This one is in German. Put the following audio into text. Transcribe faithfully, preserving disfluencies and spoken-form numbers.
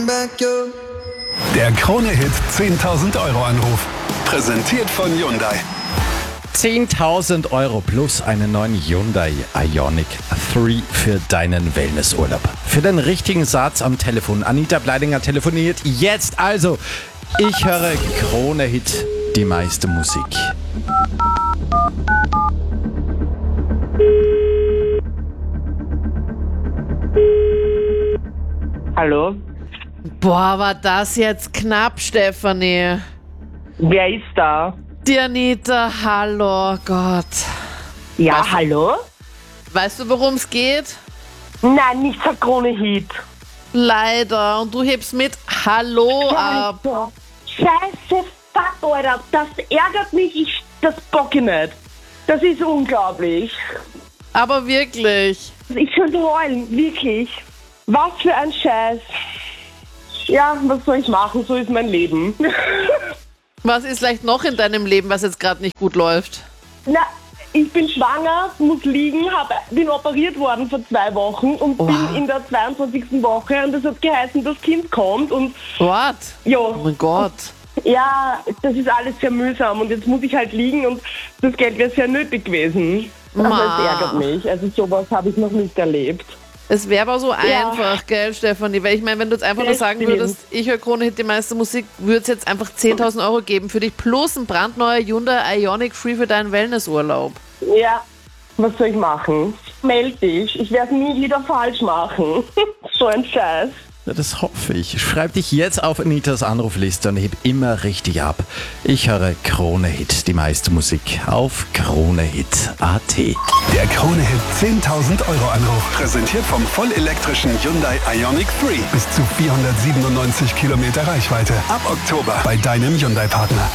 Der Krone-Hit zehntausend Euro Anruf. Präsentiert von Hyundai. zehntausend Euro plus einen neuen Hyundai Ioniq drei für deinen Wellnessurlaub. Für den richtigen Satz am Telefon. Anita Bleidinger telefoniert jetzt. Also, ich höre Krone-Hit, die meiste Musik. Hallo? Boah, war das jetzt knapp, Stefanie. Wer ist da? Die Anita, hallo, Gott. Ja, Weißt du- hallo? Weißt du, worum es geht? Nein, nicht der Krone-Hit. Leider. Und du hebst mit Hallo ab. Scheiße. Scheiße, fuck, Alter. Das ärgert mich, ich, das bock ich nicht. Das ist unglaublich. Aber wirklich. Ich könnte heulen, wirklich. Was für ein Scheiß. Ja, was soll ich machen? So ist mein Leben. Was ist vielleicht noch in deinem Leben, was jetzt gerade nicht gut läuft? Na, ich bin schwanger, muss liegen, hab, bin operiert worden vor zwei Wochen und Oha. bin in der zweiundzwanzigsten Woche und das hat geheißen, das Kind kommt und What? ja, Oh mein Gott. ja, das ist alles sehr mühsam und jetzt muss ich halt liegen und das Geld wäre sehr nötig gewesen. Also Ma. es ärgert mich, also sowas habe ich noch nicht erlebt. Es wäre aber so Ja. einfach, gell, Stefanie? Weil ich meine, wenn du jetzt einfach nur Das sagen stimmt. würdest, ich höre Krone-Hit, die meiste Musik, würde es jetzt einfach zehntausend Euro geben für dich plus ein brandneuer Hyundai Ioniq drei für deinen Wellnessurlaub. Ja, was soll ich machen? Meld dich, ich werde nie wieder falsch machen. So ein Scheiß. Ja, das hoffe ich. Schreib dich jetzt auf Anitas Anrufliste und heb immer richtig ab. Ich höre Krone-Hit, die meiste Musik auf Kronehit punkt a t. Der Krone-Hit zehntausend Euro Anruf. Präsentiert vom vollelektrischen Hyundai Ioniq drei. Bis zu vierhundertsiebenundneunzig Kilometer Reichweite. Ab Oktober bei deinem Hyundai-Partner.